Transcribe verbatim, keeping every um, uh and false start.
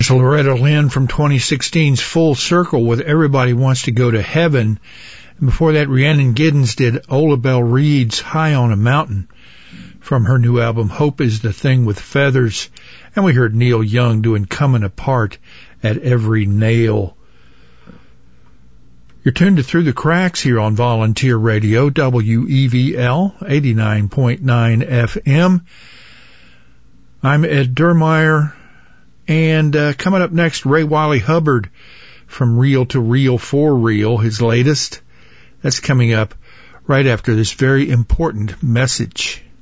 It's Loretta Lynn from twenty sixteen's Full Circle with Everybody Wants to Go to Heaven. And before that, Rhiannon Giddens did Ola Belle Reed's High on a Mountain from her new album Hope is the Thing with Feathers. And we heard Neil Young doing Coming Apart at Every Nail. You're tuned to Through the Cracks here on Volunteer Radio, W E V L, eighty-nine point nine F M. I'm Ed Dermeyer. And uh, coming up next, Ray Wiley Hubbard from Reel to Reel for Real, his latest. That's coming up right after this very important message.